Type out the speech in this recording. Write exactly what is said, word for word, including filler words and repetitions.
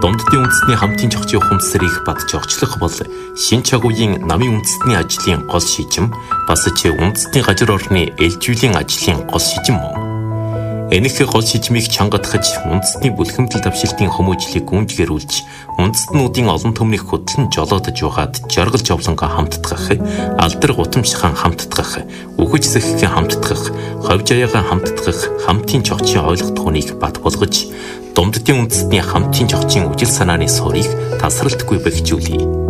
Дунддын үндэстний хамтын чогчийн ухамсарыг бат жогчлох бол шин чагуугийн намын үндэстний ажлын гол шижим бас ч үндэстний газар орны ээлжүүлэн ажлын гол шижим мөн. Энэх гол шижмийг чангадахж үндэстний бүлхэмдэл давшилтын хүмүүжлийг гүнжгэрүүлж үндэстнүүдийн олон төмнийг хөдлөн жолоодож угаад жаргал жовлонго хамтдгах, алдар гутамшхан хамтдгах, үхэж сэхгэн хамтдгах, ховж аяагаа хамтдгах хамтын чогчийн ойлгох хүнийг бат болгож Дунддын үндэстний хамтын чогчийн үжил санааны суурийг тасралтгүй бэхжүүлье.